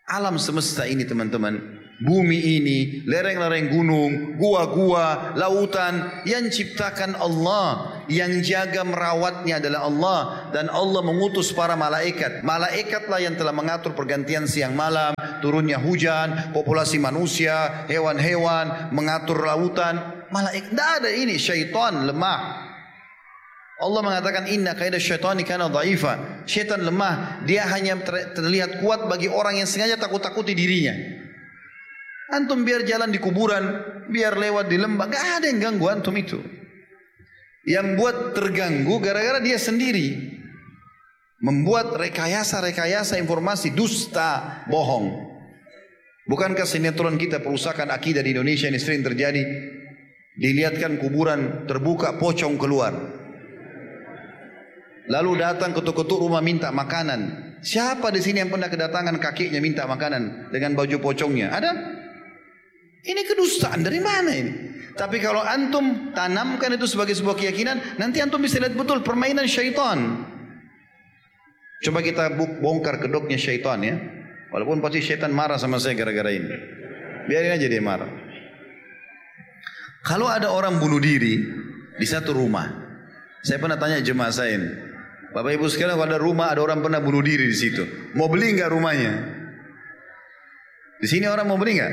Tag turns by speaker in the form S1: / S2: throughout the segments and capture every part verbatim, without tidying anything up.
S1: Alam semesta ini teman-teman, bumi ini, lereng-lereng gunung, gua-gua, lautan, yang ciptakan Allah, yang jaga merawatnya adalah Allah, dan Allah mengutus para malaikat. Malaikatlah yang telah mengatur pergantian siang malam, turunnya hujan, populasi manusia, hewan-hewan, mengatur lautan. Malaikat, tidak ada ini, syaitan lemah. Allah mengatakan inna kaida syaitani kana dhaifa. Syaitan lemah, dia hanya terlihat kuat bagi orang yang sengaja takut-takuti dirinya. Antum biar jalan di kuburan, biar lewat di lembah, enggak ada yang ganggu antum itu. Yang buat terganggu gara-gara dia sendiri membuat rekayasa-rekayasa informasi dusta, bohong. Bukankah sinetron kita perusakan akidah di Indonesia ini sering terjadi? Dilihatkan kuburan terbuka, pocong keluar. Lalu datang ketuk-ketuk rumah minta makanan. Siapa di sini yang pernah kedatangan kakeknya minta makanan dengan baju pocongnya? Ada? Ini kedustaan dari mana ini? Tapi kalau antum tanamkan itu sebagai sebuah keyakinan, nanti antum bisa lihat betul permainan syaitan. Coba kita bongkar kedoknya syaitan ya. Walaupun pasti syaitan marah sama saya gara-gara ini. Biarin aja dia marah. Kalau ada orang bunuh diri di satu rumah, saya pernah tanya jemaah saya ini, Bapak Ibu sekalian, kalau ada rumah ada orang pernah bunuh diri di situ, mau beli nggak rumahnya? Di sini orang mau beli nggak?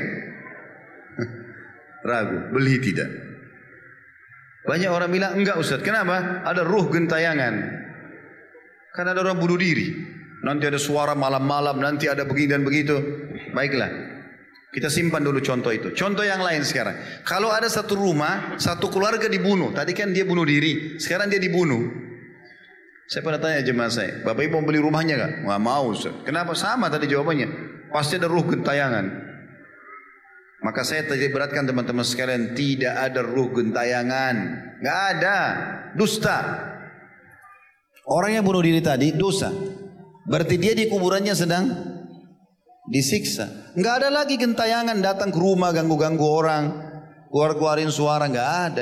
S1: Ragu, beli tidak. Banyak orang bilang enggak Ustaz. Kenapa? Ada ruh gentayangan. Karena ada orang bunuh diri. Nanti ada suara malam-malam, nanti ada begini dan begitu. Baiklah, kita simpan dulu contoh itu. Contoh yang lain sekarang. Kalau ada satu rumah, satu keluarga dibunuh. Tadi kan dia bunuh diri, sekarang dia dibunuh. Saya pernah tanya jemaah saya, Bapak Ibu mau beli rumahnya gak? Nggak mau Ustaz. Kenapa? Sama tadi jawabannya. Pasti ada ruh gentayangan. Maka saya tadi beratkan teman-teman sekalian, tidak ada ruh gentayangan. Nggak ada. Dusta. Orang yang bunuh diri tadi dosa. Berarti dia di kuburannya sedang disiksa. Nggak ada lagi gentayangan datang ke rumah ganggu-ganggu orang, keluar-keluarin suara, nggak ada.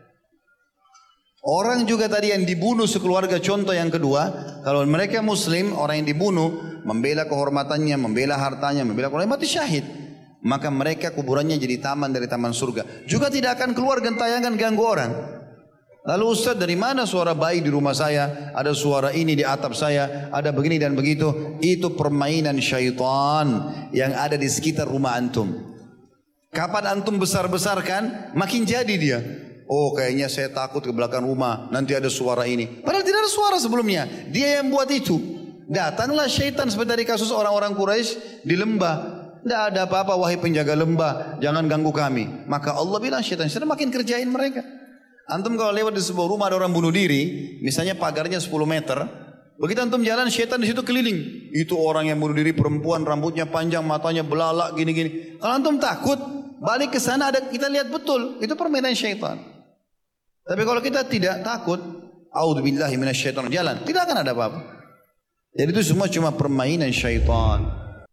S1: Orang juga tadi yang dibunuh sekeluarga, contoh yang kedua, kalau mereka muslim, orang yang dibunuh membela kehormatannya, membela hartanya, membela keluarga, mati syahid, maka mereka kuburannya jadi taman dari taman surga. Juga tidak akan keluar gentayangan ganggu orang. Lalu Ustaz, dari mana suara bayi di rumah saya, ada suara ini di atap saya, ada begini dan begitu? Itu permainan syaitan yang ada di sekitar rumah antum. Kapan antum besar-besarkan, makin jadi dia. Oh, kayaknya saya takut ke belakang rumah, nanti ada suara ini. Padahal tidak ada suara sebelumnya, dia yang buat itu. Datanglah syaitan seperti dari kasus orang-orang Quraisy di lembah. Tidak ada apa-apa wahai penjaga lembah, jangan ganggu kami. Maka Allah bilang syaitan, syaitan makin kerjain mereka. Antum kalau lewat di sebuah rumah ada orang bunuh diri, misalnya pagarnya sepuluh meter, begitu antum jalan, syaitan di situ keliling. Itu orang yang bunuh diri, perempuan, rambutnya panjang, matanya belalak, gini-gini. Kalau antum takut, balik ke sana, ada kita lihat betul, itu permainan syaitan. Tapi kalau kita tidak takut, a'udzubillahi minasyaitonir rajim, jalan, tidak akan ada apa-apa. Jadi itu semua cuma permainan syaitan.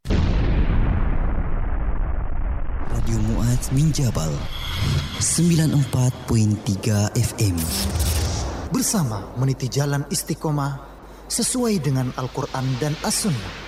S2: Radio Mu'adz min Jabal sembilan puluh empat koma tiga F M.
S3: Bersama meniti jalan istiqomah sesuai dengan Al-Quran dan As-Sunnah.